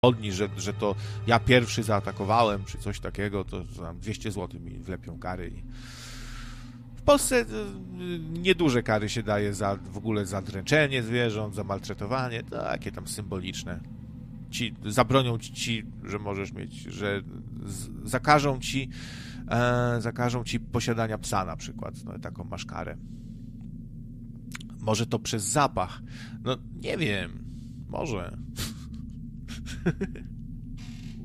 że to ja pierwszy zaatakowałem, czy coś takiego, to tam 200 zł mi wlepią kary. I w Polsce nieduże kary się daje w ogóle za dręczenie zwierząt, za maltretowanie, takie tam symboliczne. Zabronią ci, że możesz mieć, że zakażą ci posiadania psa na przykład, no taką masz karę. Może to przez zapach, no nie wiem, może.